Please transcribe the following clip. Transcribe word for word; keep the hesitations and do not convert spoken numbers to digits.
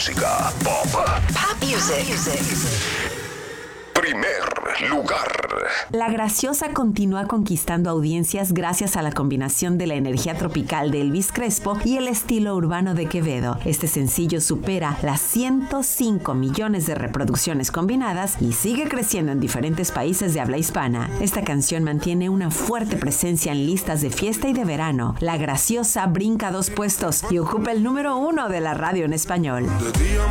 música pop. Pop music. Primer lugar. La Graciosa continúa conquistando audiencias gracias a la combinación de la energía tropical de Elvis Crespo y el estilo urbano de Quevedo. Este sencillo supera las ciento cinco millones de reproducciones combinadas y sigue creciendo en diferentes países de habla hispana. Esta canción mantiene una fuerte presencia en listas de fiesta y de verano. La Graciosa brinca dos puestos y ocupa el número uno de la radio en español. De día